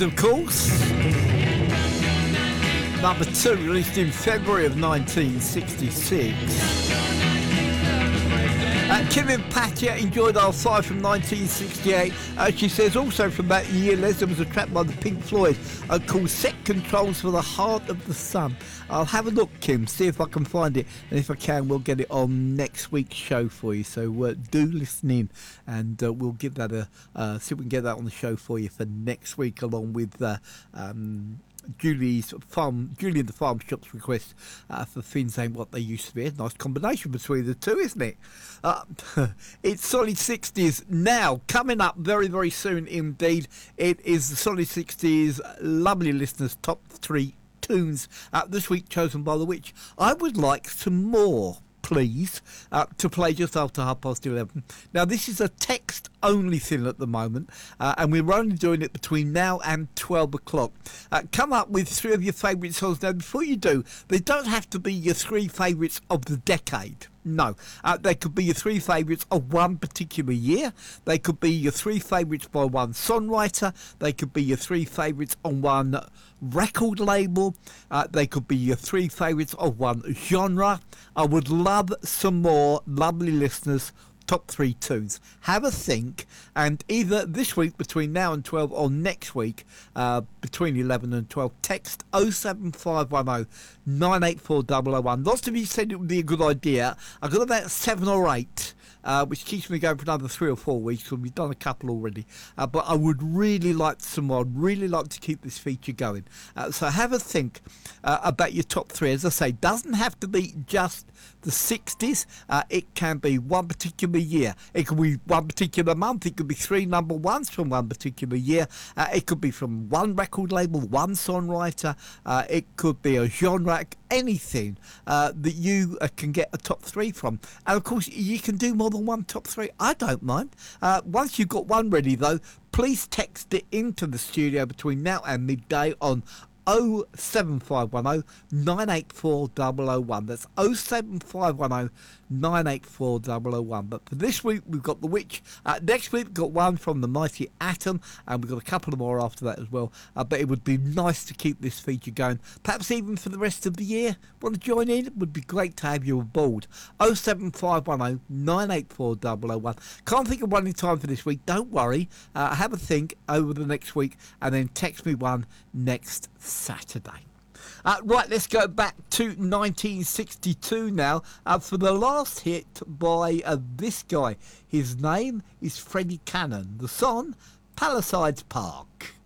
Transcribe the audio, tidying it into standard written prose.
Of course, number 2, released in February of 1966. Kevin Pattia enjoyed our side from 1968. She says also from that year, Leslie was a track by the Pink Floyd called Set Controls for the Heart of the Sun. I'll have a look, Kim, see if I can find it, and if I can, we'll get it on next week's show for you. So do listen in, and we'll give that see if we can get that on the show for you for next week, along with Julie and the Farm Shop's request for things ain't what they used to be. A nice combination between the two, isn't it? It's Solid 60s now, coming up very, very soon indeed. It is the Solid 60s lovely listeners' top 3 tunes this week, chosen by the Witch. I would like some more, please, to play just after 11:30. Now, this is a text only thing at the moment, and we're only doing it between now and 12 o'clock. Come up with 3 of your favourite songs. Now, before you do, they don't have to be your 3 favourites of the decade. No, they could be your 3 favourites of one particular year. They could be your 3 favourites by one songwriter. They could be your 3 favourites on one record label. They could be your 3 favourites of one genre. I would love some more lovely listeners' top 3 tunes. Have a think, and either this week between now and 12 or next week between 11 and 12, text 07510 984 001. Lots of you said it would be a good idea. I've got about 7 or 8, which keeps me going for another 3 or 4 weeks, because we've done a couple already. But I would really like some more. I'd really like to keep this feature going. So have a think about your top 3. As I say, doesn't have to be just the 60s. It can be one particular year. It could be one particular month. It could be 3 number ones from one particular year. It could be from one record label, one songwriter. It could be a genre, anything that you can get a top 3 from. And of course, you can do more than one top 3. I don't mind. Once you've got one ready, though, please text it into the studio between now and midday on 07510 984 001. That's 07510 984 001. But for this week, we've got The Witch. Next week, we've got one from the Mighty Atom, and we've got a couple more after that as well. But it would be nice to keep this feature going, perhaps even for the rest of the year. Want to join in? It would be great to have you aboard. 07510 984 001. Can't think of one in time for this week. Don't worry. Have a think over the next week, and then text me one next Saturday. Right, let's go back to 1962 now for the last hit by this guy. His name is Freddie Cannon. The song, Palisades Park.